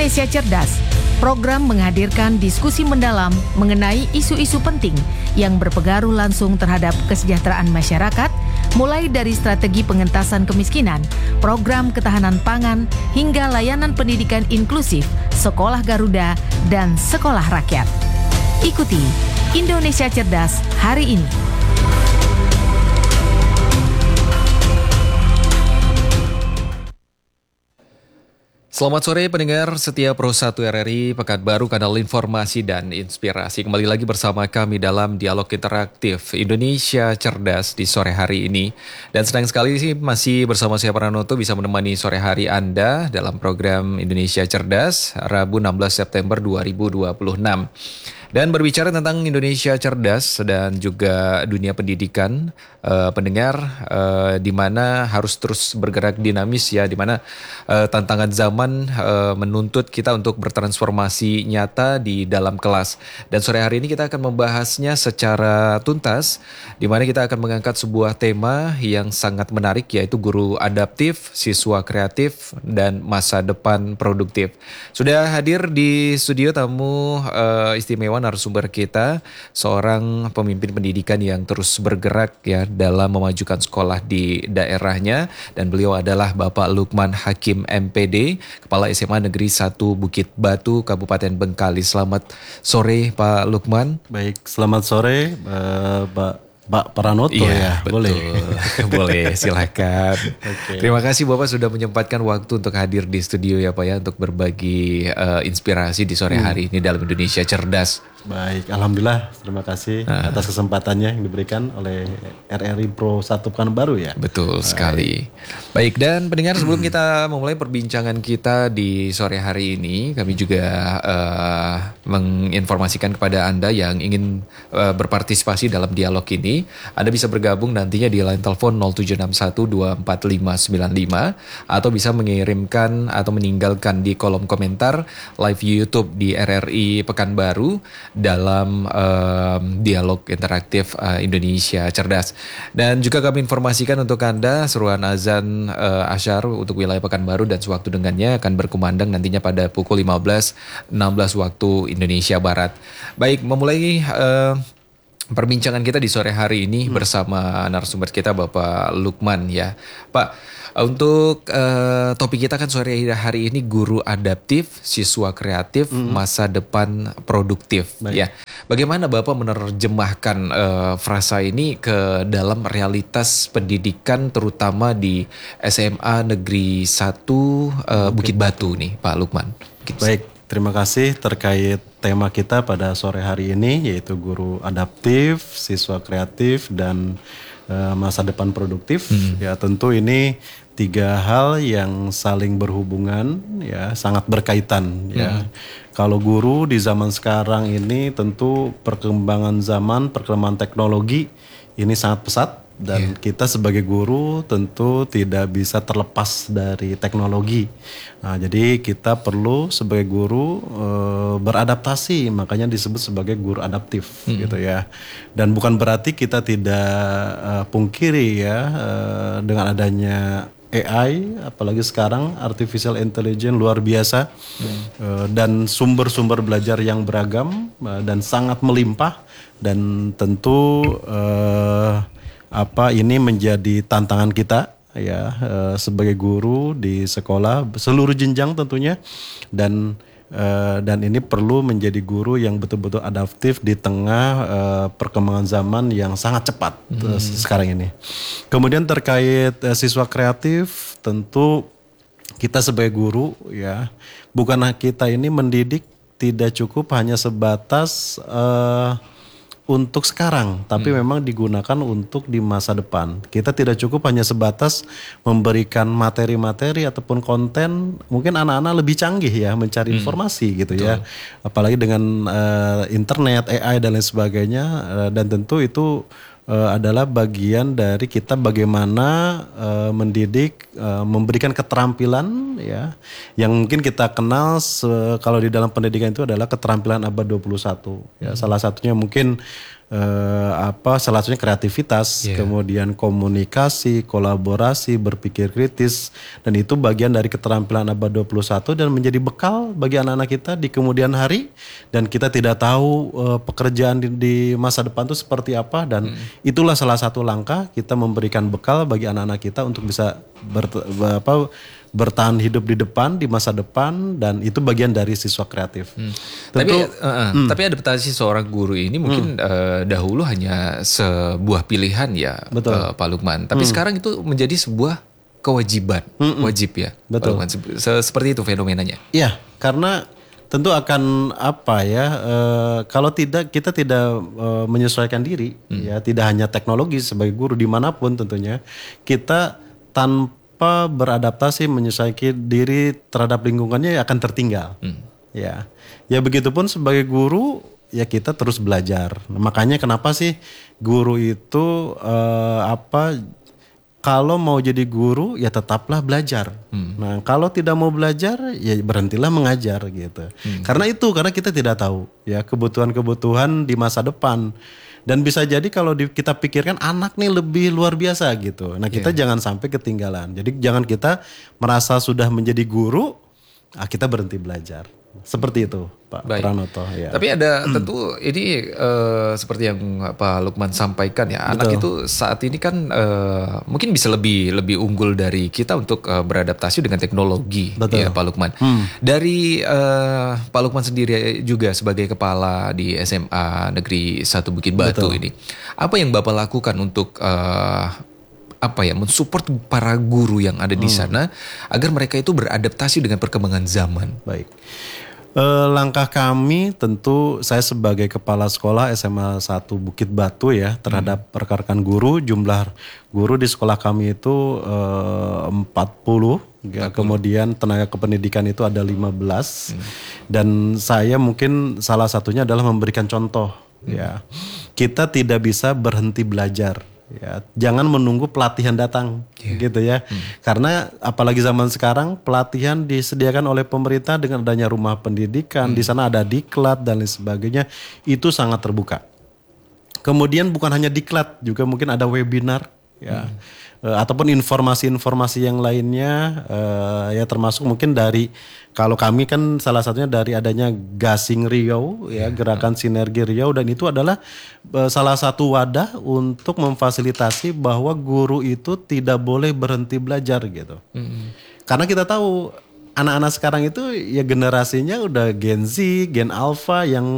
Indonesia Cerdas, program menghadirkan diskusi mendalam mengenai isu-isu penting yang berpengaruh langsung terhadap kesejahteraan masyarakat, mulai dari strategi pengentasan kemiskinan, program ketahanan pangan, hingga layanan pendidikan inklusif, sekolah Garuda, dan sekolah rakyat. Ikuti Indonesia Cerdas hari ini. Selamat sore pendengar setia Pro 1 RRI, Pekanbaru, kanal informasi dan inspirasi. Kembali lagi bersama kami dalam dialog interaktif Indonesia Cerdas di sore hari ini. Dan senang sekali sih masih bersama saya Pranoto bisa menemani sore hari Anda dalam program Indonesia Cerdas, Rabu 16 September 2026. Dan berbicara tentang Indonesia Cerdas dan juga dunia pendidikan, pendengar, di mana harus terus bergerak dinamis ya, di mana tantangan zaman menuntut kita untuk bertransformasi nyata di dalam kelas. Dan sore hari ini kita akan membahasnya secara tuntas, di mana kita akan mengangkat sebuah tema yang sangat menarik, yaitu guru adaptif, siswa kreatif, dan masa depan produktif. Sudah hadir di studio tamu istimewa narasumber kita, seorang pemimpin pendidikan yang terus bergerak ya dalam memajukan sekolah di daerahnya, dan beliau adalah Bapak Lukman Hakim MPD, Kepala SMA Negeri 1 Bukit Batu, Kabupaten Bengkalis. Selamat sore Pak Lukman. Baik, selamat sore Pak Pranoto ya, betul. Boleh. Boleh, silakan. Okay. Terima kasih Bapak sudah menyempatkan waktu untuk hadir di studio ya Pak ya, untuk berbagi inspirasi di sore hari ini dalam Indonesia Cerdas. Baik, alhamdulillah, terima kasih atas kesempatannya yang diberikan oleh RRI Pro 1 Pekanbaru ya. Betul sekali. Baik, dan pendengar, sebelum kita memulai perbincangan kita di sore hari ini, kami juga menginformasikan kepada Anda yang ingin berpartisipasi dalam dialog ini. Anda bisa bergabung nantinya di line telepon 0761245595 atau bisa mengirimkan atau meninggalkan di kolom komentar live YouTube di RRI Pekanbaru dalam dialog interaktif Indonesia Cerdas. Dan juga kami informasikan untuk Anda seruan azan asyar untuk wilayah Pekanbaru dan sewaktu dengannya akan berkumandang nantinya pada pukul 15.16 waktu Indonesia Barat. Baik, memulai perbincangan kita di sore hari ini bersama narasumber kita Bapak Lukman ya. Pak, untuk topik kita kan sore hari ini guru adaptif, siswa kreatif, masa depan produktif. Baik. Ya. Bagaimana Bapak menerjemahkan frasa ini ke dalam realitas pendidikan terutama di SMA Negeri 1 Bukit Batu nih Pak Lukman? Baik, terima kasih terkait tema kita pada sore hari ini, yaitu guru adaptif, siswa kreatif, dan masa depan produktif. Ya, tentu ini tiga hal yang saling berhubungan ya, sangat berkaitan ya. Kalau guru di zaman sekarang ini tentu perkembangan zaman, perkembangan teknologi ini sangat pesat, dan kita sebagai guru tentu tidak bisa terlepas dari teknologi. Nah, jadi kita perlu sebagai guru beradaptasi, makanya disebut sebagai guru adaptif gitu ya. Dan bukan berarti kita tidak pungkiri ya dengan adanya AI, apalagi sekarang artificial intelligence luar biasa, dan sumber-sumber belajar yang beragam dan sangat melimpah, dan tentu ini menjadi tantangan kita ya sebagai guru di sekolah seluruh jenjang tentunya, dan ini perlu menjadi guru yang betul-betul adaptif di tengah perkembangan zaman yang sangat cepat sekarang ini. Kemudian terkait siswa kreatif, tentu kita sebagai guru ya, bukan kita ini mendidik tidak cukup hanya sebatas untuk sekarang, tapi memang digunakan untuk di masa depan. Kita tidak cukup hanya sebatas memberikan materi-materi ataupun konten. Mungkin anak-anak lebih canggih ya mencari informasi gitu ya, apalagi dengan internet, AI dan lain sebagainya. Dan tentu itu adalah bagian dari kita bagaimana mendidik, memberikan keterampilan ya, yang mungkin kita kenal kalau di dalam pendidikan itu adalah keterampilan abad 21 ya. Salah satunya mungkin salah satunya kreativitas, kemudian komunikasi, kolaborasi, berpikir kritis, dan itu bagian dari keterampilan abad 21 dan menjadi bekal bagi anak-anak kita di kemudian hari. Dan kita tidak tahu pekerjaan di masa depan itu seperti apa, dan itulah salah satu langkah kita memberikan bekal bagi anak-anak kita untuk bisa bertahan hidup di depan, di masa depan, dan itu bagian dari siswa kreatif. Tapi adaptasi seorang guru ini mungkin dahulu hanya sebuah pilihan ya, Pak Lukman. Tapi sekarang itu menjadi sebuah kewajiban, wajib ya, betul. Pak Lukman. Seperti itu fenomenanya. Iya, karena tentu akan kalau kita tidak menyesuaikan diri, ya tidak hanya teknologi sebagai guru dimanapun tentunya kita tanpa beradaptasi menyesuaikan diri terhadap lingkungannya akan tertinggal. Ya begitupun sebagai guru ya kita terus belajar. Nah, makanya kenapa sih guru itu kalau mau jadi guru ya tetaplah belajar. Nah kalau tidak mau belajar ya berhentilah mengajar gitu. Karena kita tidak tahu ya kebutuhan-kebutuhan di masa depan. Dan bisa jadi kalau kita pikirkan anak nih lebih luar biasa gitu. Nah kita jangan sampai ketinggalan. Jadi jangan kita merasa sudah menjadi guru, kita berhenti belajar. Seperti itu Pak Pranoto. Ya. Tapi ada tentu ini seperti yang Pak Lukman sampaikan ya. Anak itu saat ini kan mungkin bisa lebih unggul dari kita untuk beradaptasi dengan teknologi. Ya Pak Lukman. Dari Pak Lukman sendiri juga sebagai kepala di SMA Negeri 1 Bukit Batu ini. Apa yang Bapak lakukan untuk mensupport para guru yang ada di sana agar mereka itu beradaptasi dengan perkembangan zaman? Baik. Langkah kami tentu saya sebagai kepala sekolah SMA 1 Bukit Batu ya terhadap rekan-rekan guru, jumlah guru di sekolah kami itu 40. Kemudian tenaga kependidikan itu ada 15 dan saya mungkin salah satunya adalah memberikan contoh ya. Kita tidak bisa berhenti belajar. Ya, jangan menunggu pelatihan datang gitu ya. Karena apalagi zaman sekarang pelatihan disediakan oleh pemerintah dengan adanya rumah pendidikan, di sana ada diklat dan lain sebagainya, itu sangat terbuka. Kemudian bukan hanya diklat, juga mungkin ada webinar ya. Ataupun informasi-informasi yang lainnya ya termasuk mungkin dari kalau kami kan salah satunya dari adanya Gasing Riau ya gerakan sinergi Riau dan itu adalah salah satu wadah untuk memfasilitasi bahwa guru itu tidak boleh berhenti belajar gitu. Karena kita tahu anak-anak sekarang itu ya generasinya udah Gen Z, Gen Alpha yang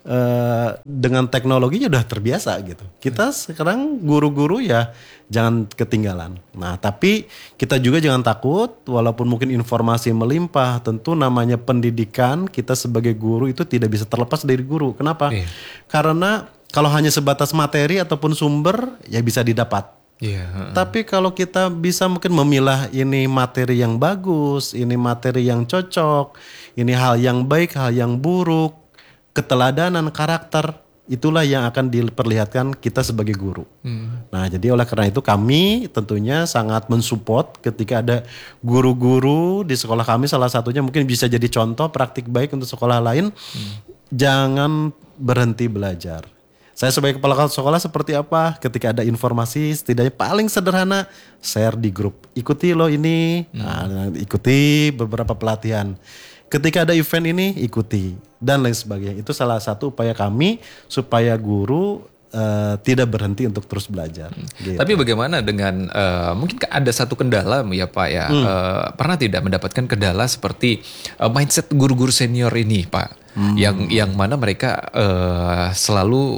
dengan teknologinya udah terbiasa gitu. Kita sekarang guru-guru ya jangan ketinggalan. Nah tapi kita juga jangan takut walaupun mungkin informasi melimpah. Tentu namanya pendidikan kita sebagai guru itu tidak bisa terlepas dari guru. Kenapa? Karena kalau hanya sebatas materi ataupun sumber ya bisa didapat. Tapi kalau kita bisa mungkin memilah ini materi yang bagus, ini materi yang cocok, ini hal yang baik, hal yang buruk, keteladanan, karakter, itulah yang akan diperlihatkan kita sebagai guru. Nah jadi oleh karena itu kami tentunya sangat mensupport ketika ada guru-guru di sekolah kami, salah satunya mungkin bisa jadi contoh praktik baik untuk sekolah lain, jangan berhenti belajar. Saya sebagai kepala sekolah seperti apa? Ketika ada informasi setidaknya paling sederhana share di grup. Ikuti loh ini, ikuti beberapa pelatihan. Ketika ada event ini ikuti dan lain sebagainya. Itu salah satu upaya kami supaya guru tidak berhenti untuk terus belajar. Gitu. Tapi bagaimana dengan mungkin ada satu kendala ya Pak ya. Pernah tidak mendapatkan kendala seperti mindset guru-guru senior ini Pak? Yang mana mereka selalu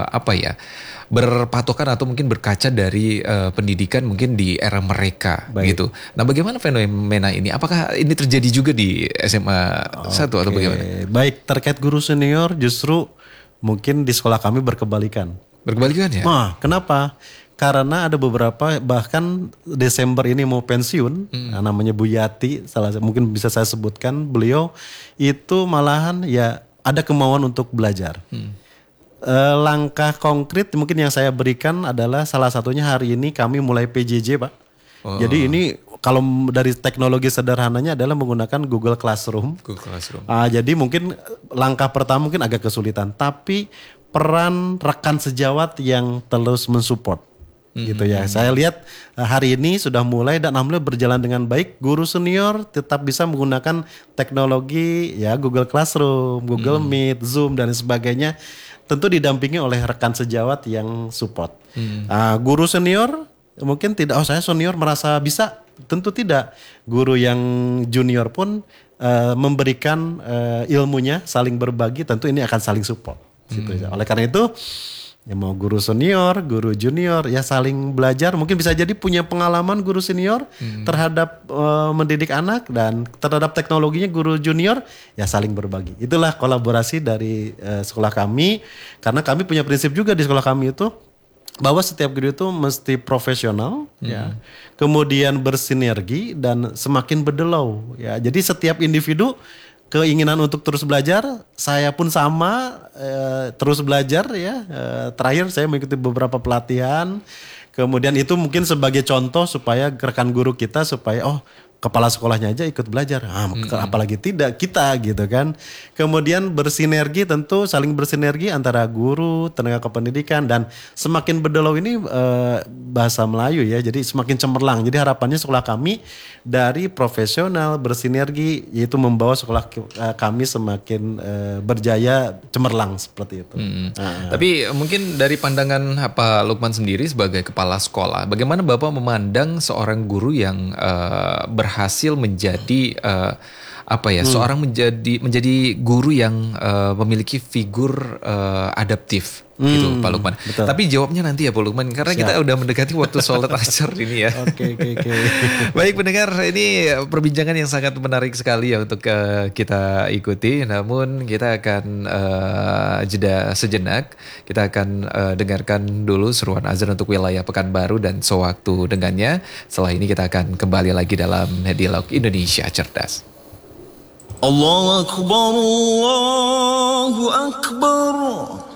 berpatokan atau mungkin berkaca dari pendidikan mungkin di era mereka gitu. Nah bagaimana fenomena ini? Apakah ini terjadi juga di SMA 1 atau bagaimana? Baik, terkait guru senior justru mungkin di sekolah kami berkebalikan. Berkebalikan ya? Nah, kenapa? Karena ada beberapa bahkan Desember ini mau pensiun, namanya Bu Yati, mungkin bisa saya sebutkan, beliau itu malahan ya ada kemauan untuk belajar. Langkah konkret mungkin yang saya berikan adalah salah satunya hari ini kami mulai PJJ Pak. Jadi ini kalau dari teknologi sederhananya adalah menggunakan Google Classroom. Jadi mungkin langkah pertama mungkin agak kesulitan, tapi peran rekan sejawat yang terus mensupport. Gitu ya. Saya lihat hari ini sudah mulai dan alhamdulillah berjalan dengan baik. Guru senior tetap bisa menggunakan teknologi ya Google Classroom, Google Meet, Zoom dan sebagainya. Tentu didampingi oleh rekan sejawat yang support. Guru senior mungkin tidak, saya senior merasa bisa. Tentu tidak. Guru yang junior pun memberikan ilmunya, saling berbagi. Tentu ini akan saling support. Gitu ya. Oleh karena itu, ya mau guru senior, guru junior ya saling belajar. Mungkin bisa jadi punya pengalaman guru senior terhadap mendidik anak dan terhadap teknologinya guru junior ya saling berbagi. Itulah kolaborasi dari sekolah kami, karena kami punya prinsip juga di sekolah kami itu bahwa setiap guru itu mesti profesional ya. Kemudian bersinergi dan semakin berdelau ya. Jadi setiap individu keinginan untuk terus belajar, saya pun sama terus belajar ya. Terakhir saya mengikuti beberapa pelatihan. Kemudian itu mungkin sebagai contoh supaya rekan guru kita supaya kepala sekolahnya aja ikut belajar. Apalagi tidak kita gitu kan. Kemudian bersinergi, tentu saling bersinergi antara guru, tenaga kependidikan dan semakin berdelau ini bahasa Melayu ya. Jadi semakin cemerlang. Jadi harapannya sekolah kami dari profesional bersinergi yaitu membawa sekolah kami semakin berjaya cemerlang seperti itu. Tapi mungkin dari pandangan Pak Lukman sendiri sebagai kepala sekolah, bagaimana Bapak memandang seorang guru yang berhasil menjadi seorang menjadi guru yang memiliki figur adaptif gitu Pak Lukman. Betul. Tapi jawabnya nanti ya Pak Lukman karena kita udah mendekati waktu sholat asar ini ya. Oke. Baik pendengar, ini perbincangan yang sangat menarik sekali ya untuk kita ikuti. Namun kita akan jeda sejenak. Kita akan dengarkan dulu seruan azan untuk wilayah Pekanbaru dan sewaktu dengannya. Setelah ini kita akan kembali lagi dalam Dialog Indonesia Cerdas. Allahu Akbar, Allahu Akbar.